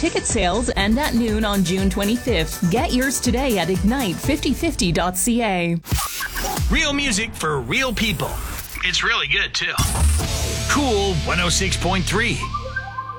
Ticket sales end at noon on June 25th. Get yours today at ignite5050.ca. Real music for real people. It's really good, too. Cool 106.3.